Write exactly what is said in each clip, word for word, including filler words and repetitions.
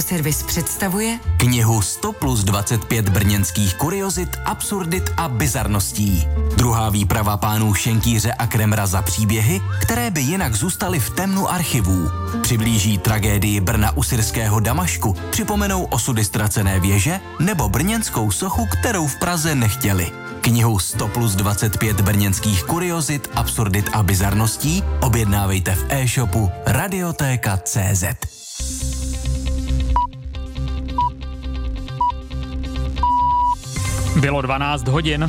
Radioservis představuje knihu sto plus dvacet pět brněnských kuriozit, absurdit a bizarností. Druhá výprava pánů Šenkýře a Kremra za příběhy, které by jinak zůstaly v temnu archivů. Přiblíží tragédii Brna u syrského Damašku, připomenou osudy ztracené věže nebo brněnskou sochu, kterou v Praze nechtěli. Knihu sto plus dvacet pět brněnských kuriozit, absurdit a bizarností objednávejte v e-shopu Radiotéka tečka cé zet. Bylo dvanáct hodin.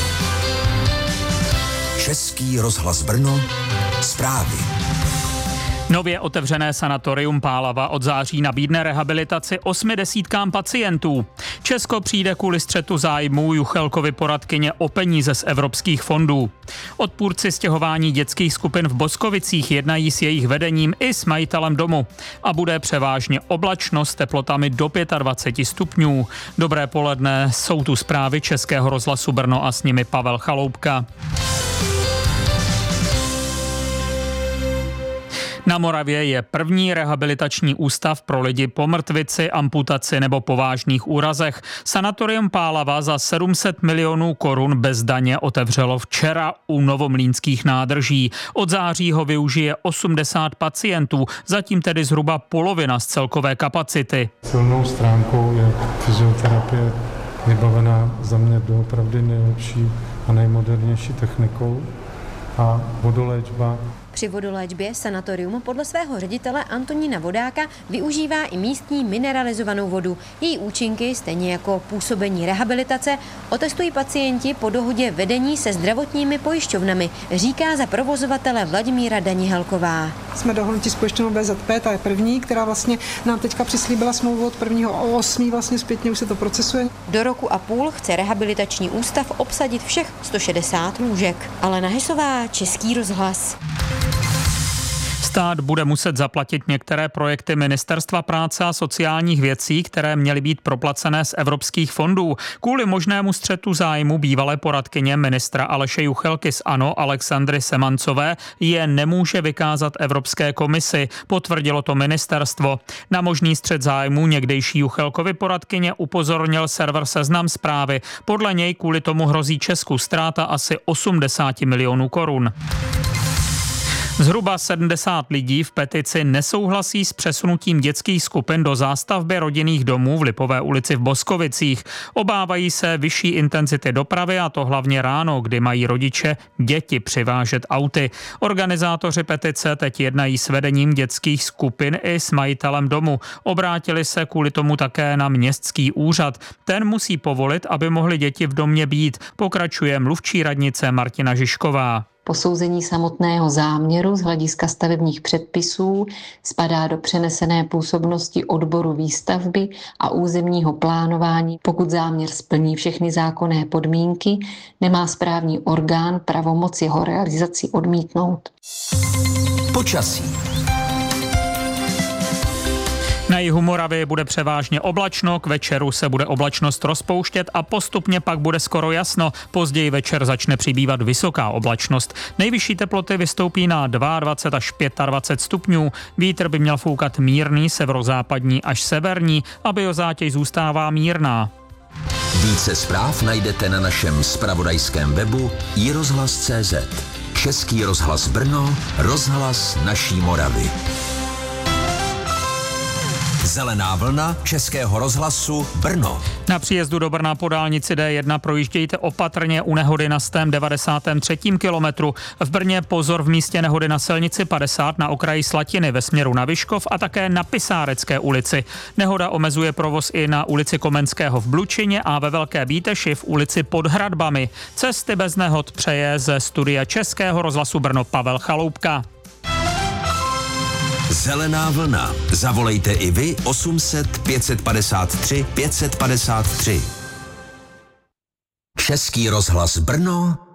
Český rozhlas Brno, zprávy. Nově otevřené sanatorium Pálava od září nabídne rehabilitaci osmi desítkám pacientů. Česko přijde kvůli střetu zájmů Juchelkovy poradkyně o peníze z evropských fondů. Odpůrci stěhování dětských skupin v Boskovicích jednají s jejich vedením i s majitelem domu. A bude převážně oblačno s teplotami do dvacet pět stupňů. Dobré poledne, jsou tu zprávy Českého rozhlasu Brno a s nimi Pavel Chaloupka. Na Moravě je první rehabilitační ústav pro lidi po mrtvici, amputaci nebo po vážných úrazech. Sanatorium Pálava za sedm set milionů korun bez daně otevřelo včera u Novomlýnských nádrží. Od září ho využije osmdesát pacientů, zatím tedy zhruba polovina z celkové kapacity. Silnou stránkou je fyzioterapie vybavená za mě doopravdy nejlepší a nejmodernější technikou a vodoléčba. Při vodoléčbě sanatorium podle svého ředitele Antonína Vodáka využívá i místní mineralizovanou vodu. Její účinky, stejně jako působení rehabilitace, otestují pacienti po dohodě vedení se zdravotními pojišťovnami, říká za provozovatele Vladimíra Danihelková. Jsme dohodnuti s pojišťovnou bé zet pé, ta je první, která vlastně nám teďka přislíbila smlouvu od prvního osmého vlastně zpětně už se to procesuje. Do roku a půl chce rehabilitační ústav obsadit všech sto šedesát lůžek. Alena Hesová, Český rozhlas. Stát bude muset zaplatit některé projekty Ministerstva práce a sociálních věcí, které měly být proplacené z evropských fondů. Kvůli možnému střetu zájmu bývalé poradkyně ministra Aleše Juchelky z ANO Alexandry Semancové je nemůže vykázat Evropské komisi, potvrdilo to ministerstvo. Na možný střet zájmu někdejší Juchelkovy poradkyně upozornil server Seznam Zprávy. Podle něj kvůli tomu hrozí Česku ztráta asi osmdesát milionů korun. Zhruba sedmdesát lidí v petici nesouhlasí s přesunutím dětských skupin do zástavby rodinných domů v Lipové ulici v Boskovicích. Obávají se vyšší intenzity dopravy, a to hlavně ráno, kdy mají rodiče děti přivážet auty. Organizátoři petice teď jednají s vedením dětských skupin i s majitelem domu. Obrátili se kvůli tomu také na městský úřad. Ten musí povolit, aby mohly děti v domě být, pokračuje mluvčí radnice Martina Žižková. Posouzení samotného záměru z hlediska stavebních předpisů spadá do přenesené působnosti odboru výstavby a územního plánování. Pokud záměr splní všechny zákonné podmínky, nemá správní orgán pravomoc jeho realizaci odmítnout. Počasí. Na jihu Moravy bude převážně oblačno, k večeru se bude oblačnost rozpouštět a postupně pak bude skoro jasno. Později večer začne přibývat vysoká oblačnost. Nejvyšší teploty vystoupí na dvacet dva až dvacet pět stupňů. Vítr by měl foukat mírný, severozápadní až severní a biozátěž zůstává mírná. Více zpráv najdete na našem zpravodajském webu i rozhlas tečka cé zet. Český rozhlas Brno, rozhlas naší Moravy. Zelená vlna Českého rozhlasu Brno. Na příjezdu do Brna po dálnici dé jedna projíždějte opatrně u nehody na stém devadesátém třetím kilometru. V Brně pozor v místě nehody na silnici padesát na okraji Slatiny ve směru na Vyškov a také na Pisárecké ulici. Nehoda omezuje provoz i na ulici Komenského v Blučině a ve Velké Bíteši v ulici pod Hradbami. Cesty bez nehod přeje ze studia Českého rozhlasu Brno Pavel Chaloupka. Zelená vlna. Zavolejte i vy osm set pět padesát tři pět padesát tři. Český rozhlas Brno,